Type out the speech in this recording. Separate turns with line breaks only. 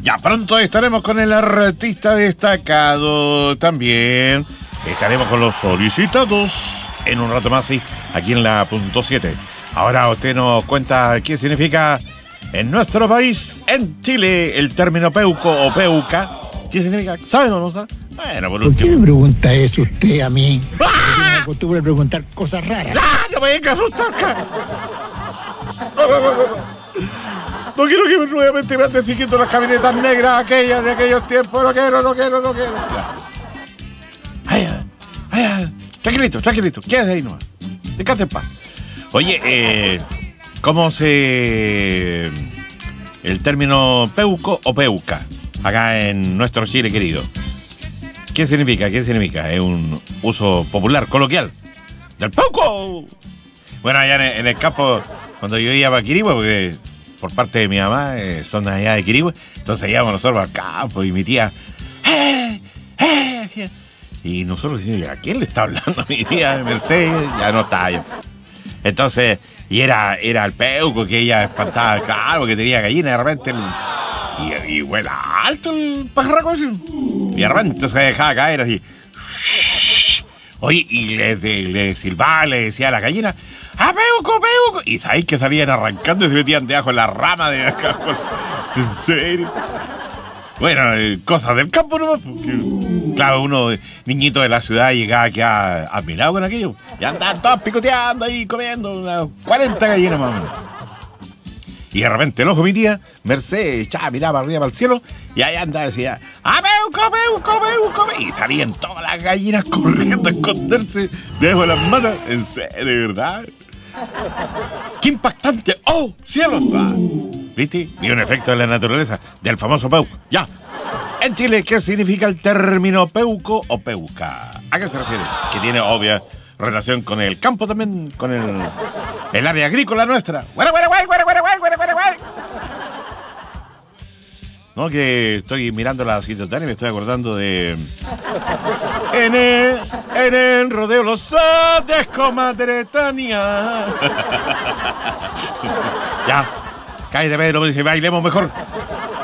Ya pronto estaremos con el artista destacado también. Estaremos con los solicitados en un rato más, sí, aquí en la punto 7. Ahora usted nos cuenta qué significa en nuestro país, en Chile, el término peuco o peuca. ¿Qué significa? ¿Saben o no saben? Bueno, por último.
¿Por qué me pregunta eso usted a mí? ¡Ah! Me acostumbro a preguntar cosas raras.
¡Ah! ¡No me venga a asustar, cara! No quiero que nuevamente me anden siguiendo las camionetas negras aquellas de aquellos tiempos. No quiero. Ay, tranquilito. Quédate ahí nomás. Descanse en paz. Oye, ¿cómo se... el término peuco o peuca acá en nuestro Chile querido? ¿Qué significa? Es un uso popular, coloquial del peuco. Bueno, allá en el campo, cuando yo iba a Quirihue, porque por parte de mi mamá son allá de Quirihue, entonces íbamos nosotros al campo y mi tía... Y nosotros decimos, ¿a quién le está hablando mi tía Mercedes? Ya no está yo. Entonces, y era el peuco que ella espantaba, claro, porque tenía gallina, de repente y vuela alto el pajarraco ese. Y de repente se dejaba caer así. Oye, y le silbaba, le decía a la gallina, ¡ah, peuco! Y sabéis que salían arrancando y se metían debajo en la rama de acá. ¿En serio? Bueno, cosas del campo nomás, porque, claro, uno, niñito de la ciudad, llegaba que admirado con aquello. Y andaban todos picoteando ahí, comiendo unas 40 gallinas más o menos. Y de repente el ojo de mi tía, Mercedes, miraba arriba para el cielo, y ahí andaba y decía, ¡ah, peuco! Y salían todas las gallinas corriendo a esconderse debajo de las matas. En serio, de verdad. ¡Qué impactante! ¡Oh, cielos! ¿Viste? Y un efecto de la naturaleza, del famoso peuco. Ya. En Chile, ¿qué significa el término peuco o peuca? ¿A qué se refiere? Que tiene obvia relación con el campo también, con el área agrícola nuestra. ¡Guay! No, que estoy mirando la situación y me estoy acordando de... En el rodeo los Andes, comadre Tania. Ya, cállate, Pedro, me dice, bailemos mejor.